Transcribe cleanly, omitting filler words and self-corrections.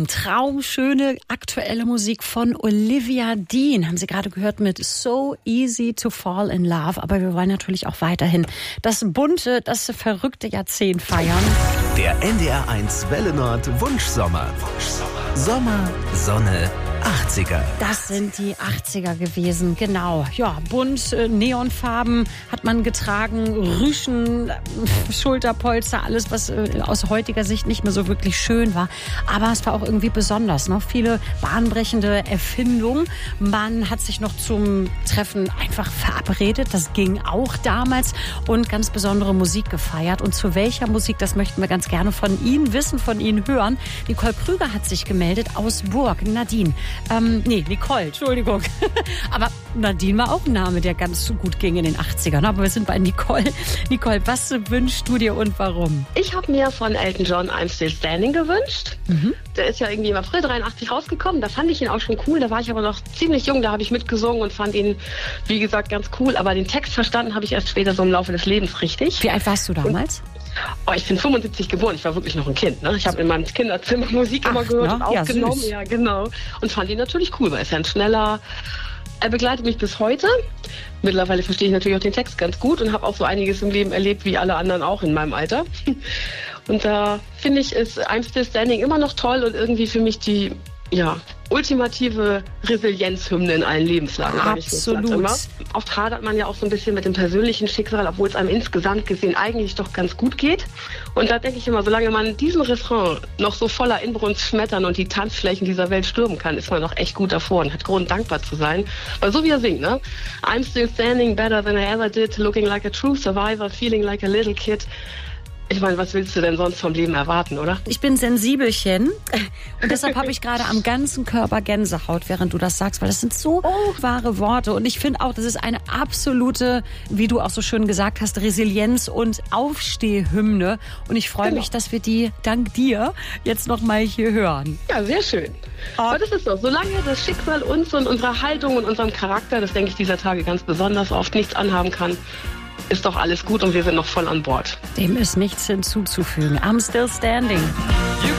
Traumschöne aktuelle Musik von Olivia Dean. Haben Sie gerade gehört mit So Easy to Fall in Love. Aber wir wollen natürlich auch weiterhin das bunte, das verrückte Jahrzehnt feiern. Der NDR1 Welle Nord Wunschsommer. Sommer, Sonne, 80er. Das sind die 80er gewesen, genau. Ja, bunt, Neonfarben hat man getragen, Rüschen, Schulterpolster, alles, was aus heutiger Sicht nicht mehr so wirklich schön war. Aber es war auch irgendwie besonders, ne? Viele bahnbrechende Erfindungen. Man hat sich noch zum Treffen einfach verabredet. Das ging auch damals und ganz besondere Musik gefeiert. Und zu welcher Musik, das möchten wir ganz gerne von Ihnen wissen, von Ihnen hören. Nicole Krüger hat sich gemeldet aus Burg. Nadine. Nicole, Entschuldigung. Aber Nadine war auch ein Name, der ganz gut ging in den 80ern. Aber wir sind bei Nicole. Nicole, was wünschst du dir und warum? Ich habe mir von Elton John I'm Still Standing gewünscht. Der ist ja irgendwie im April 83 rausgekommen. Da fand ich ihn auch schon cool. Da war ich aber noch ziemlich jung. Da habe ich mitgesungen und fand ihn, wie gesagt, ganz cool. Aber den Text verstanden habe ich erst später so im Laufe des Lebens richtig. Wie alt warst du damals? Ich bin 75 geboren, ich war wirklich noch ein Kind. Ne? Ich habe in meinem Kinderzimmer Musik immer gehört und aufgenommen. Ja, genau. Und fand ihn natürlich cool, weil er ist ja ein schneller. Er begleitet mich bis heute. Mittlerweile verstehe ich natürlich auch den Text ganz gut und habe auch so einiges im Leben erlebt, wie alle anderen auch in meinem Alter. Und da finde ich, ist I'm Still Standing immer noch toll und irgendwie für mich die ultimative Resilienzhymne in allen Lebenslagen. Absolut. Oft hadert man ja auch so ein bisschen mit dem persönlichen Schicksal, obwohl es einem insgesamt gesehen eigentlich doch ganz gut geht. Und da denke ich immer, solange man diesen Refrain noch so voller Inbrunst schmettern und die Tanzflächen dieser Welt stürmen kann, ist man noch echt gut davor und hat Grund, dankbar zu sein. Weil so wie er singt, ne? I'm still standing better than I ever did, looking like a true survivor, feeling like a little kid. Ich meine, was willst du denn sonst vom Leben erwarten, oder? Ich bin Sensibelchen und deshalb habe ich gerade am ganzen Körper Gänsehaut, während du das sagst, weil das sind so wahre Worte und ich finde auch, das ist eine absolute, wie du auch so schön gesagt hast, Resilienz- und Aufstehhymne und ich freue mich, dass wir die dank dir jetzt noch mal hier hören. Ja, sehr schön. Aber das ist so, solange das Schicksal uns und unsere Haltung und unserem Charakter, das denke ich dieser Tage ganz besonders oft, nichts anhaben kann, ist doch alles gut und wir sind noch voll an Bord. Dem ist nichts hinzuzufügen. I'm still standing.